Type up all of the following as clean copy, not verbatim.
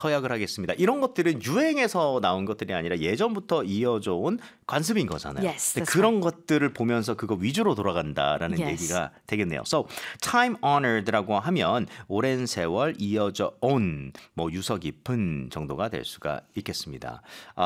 허약을 하겠습니다. 이런 것들은 유행에서 나온 것들이 아니라 예전부터 이어져 온 관습인 거잖아요. Yes, 근데 that's 그런 것들을 보면서 그거 위주로 돌아간다라는 Yes. 얘기가 되겠네요. So, time honored라고 하면 오랜 세월 이어져 온 뭐 유서 깊은 정도가 될 수가 있겠습니다.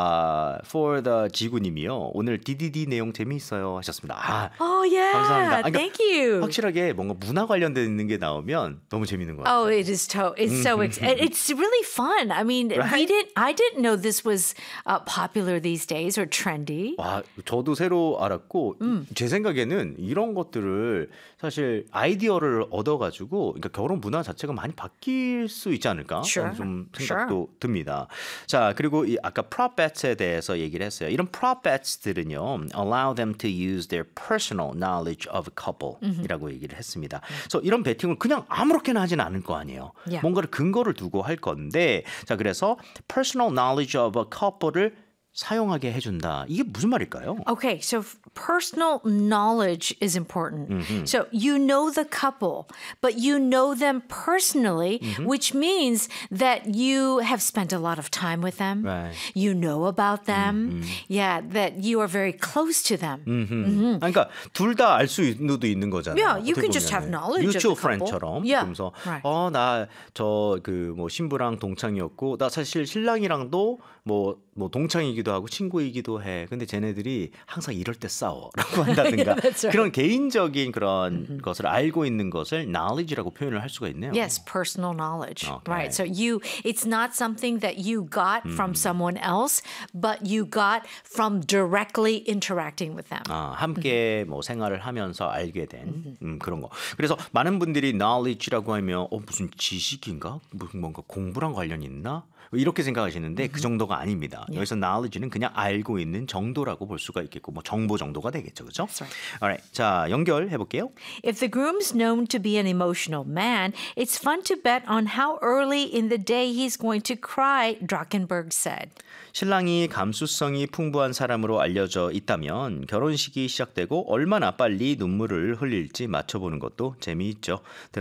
For the 지구님이요. 오늘 DDD 내용 재미있어요 하셨습니다. Oh yeah, 감사합니다. 그러니까 thank you. 확실하게 뭔가 문화 관련된 게 나오면 너무 재밌는 것 같아요. Oh, it is it's so it's really fun. I mean, Right? I didn't know this was popular these days or trendy. 와, 저도 새로 알았고 제 생각에는 이런 것들을 사실 아이디어를 얻어가지고 그러니까 결혼 문화 자체가 많이 바뀔 수 있지 않을까? Sure. 좀 생각도 듭니다. 자, 그리고 이 아까 prop bets에 대해서 얘기를 했어요. 이런 prop bets들은요, allow them to use their personal knowledge of a couple이라고 얘기를 했습니다. 그래서 이런 베팅을 그냥 아무렇게나 하지는 않을 거 아니에요. Yeah. 뭔가를 근거를 두고 할 건데, 자, 그래서 personal knowledge of a couple을 사용하게 해준다. 이게 무슨 말일까요? Okay, so personal knowledge is important. So you know the couple, but you know them personally, which means that you have spent a lot of time with them. Right. You know about them. Yeah, that you are very close to them. 그러니까 둘 다 알 수도 있는 거잖아요. Yeah, you 어떻게 can just have 보면은. knowledge of Mutual the couple. friend처럼. Yeah, 그러면서 right. 나 저 그 뭐 신부랑 동창이었고 나 사실 신랑이랑도 뭐 동창이기도 하고 친구이기도 해. 근데 쟤네들이 항상 이럴 때 싸워라고 한다든가 that's right. 그런 개인적인 그런 것을 알고 있는 것을 knowledge라고 표현을 할 수가 있네요. Yes, personal knowledge. Okay. Right. So it's not something that you got from someone else, but you got from directly interacting with them. 함께 뭐 생활을 하면서 알게 된 그런 거. 그래서 많은 분들이 knowledge라고 하면 무슨 지식인가? 무슨 뭔가 공부랑 관련이 있나? 이렇게 생각하시는데 그 정도가 아닙니다. 여기서 knowledge는 그냥 알고 있는 정도라고 볼 수가 있겠고 뭐 정보 정도가 되겠죠. 그렇죠? That's right. Alright. 자, 연결해 볼게요. If the groom's known to be an emotional man, it's fun to bet on how early in the day he's going to cry, Drakenberg said. 신랑이 감수성이 풍부한 사람으로 알려져 있다면 결혼식이 시작되고 얼마나 빨리 눈물을 흘릴지 맞춰보는 것도 재미있죠.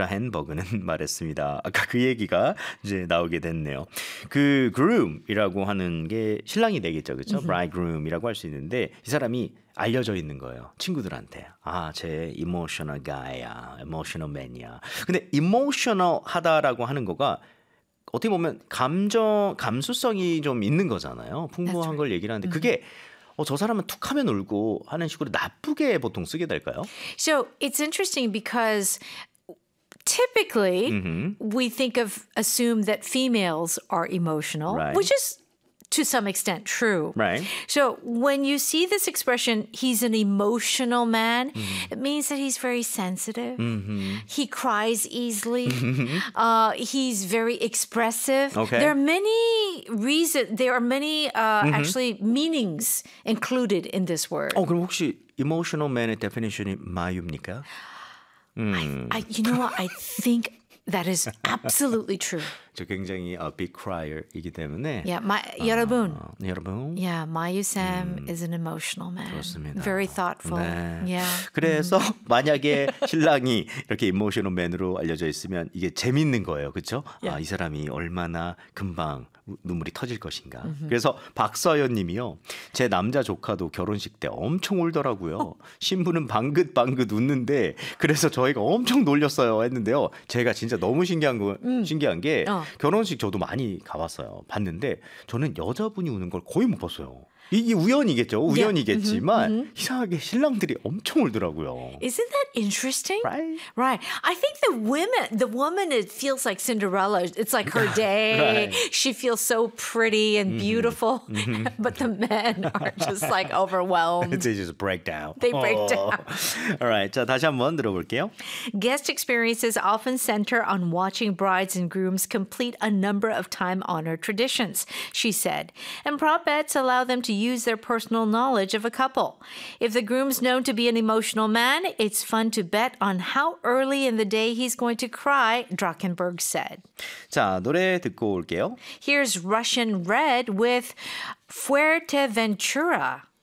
드라헨버그는 말했습니다. 아까 그 얘기가 이제 나오게 됐네요. 그 groom이라고 하는 게 신랑이 되겠죠. 그렇죠? bridegroom이라고 할 수 있는데 이 사람이 알려져 있는 거예요. 친구들한테. 쟤 emotional guy야. emotional man이야. 근데 emotional 하다라고 하는 거가 어떻게 보면 감수성이 좀 있는 거잖아요. 풍부한 걸 얘기를 하는데 그게 저 사람은 툭하면 울고 하는 식으로 나쁘게 보통 쓰게 될까요? So it's interesting because typically we assume that females are emotional, Right. which is to some extent true. Right. So when you see this expression, he's an emotional man, it means that he's very sensitive. He cries easily. He's very expressive. Okay. There are many reasons. There are many actually meanings included in this word. 그럼 혹시 emotional man의 definition이 마유입니까? You know what? I think that is absolutely true. 저 굉장히 big crier이기 때문에 Yeah, 여러분. 여러분 Yeah, Mayu Sam is an emotional man. 그렇습니다. Very thoughtful. 네. Yeah. 그래서 만약에 신랑이 이렇게 이모셔널 맨으로 알려져 있으면 이게 재밌는 거예요. 그렇죠? 이 사람이 얼마나 금방 눈물이 터질 것인가. 그래서 박서연 님이요. 제 남자 조카도 결혼식 때 엄청 울더라고요. 신부는 방긋방긋 웃는데 그래서 저희가 엄청 놀렸어요 했는데요. 제가 진짜 너무 신기한 게 결혼식 저도 많이 가봤어요. 봤는데 저는 여자분이 우는 걸 거의 못 봤어요. 이게 우연이겠죠. 우연이겠지만 이상하게 신랑들이 엄청 울더라고요. Isn't that interesting? Right? Right. I think the woman, it feels like Cinderella. It's like her day. Right. She feels so pretty and beautiful. But the men are just like overwhelmed. They just break down. They break down. Alright, 자 다시 한번 들어볼게요. Guest experiences often center on watching brides and grooms complete a number of time-honored traditions, she said. And prop bets allow them to use their personal knowledge of a couple. If the groom's known to be an emotional man, it's fun to bet on how early in the day he's going to cry, Drakenberg said. 자, 노래 듣고 올게요. Here's Russian Red with Fuerteventura.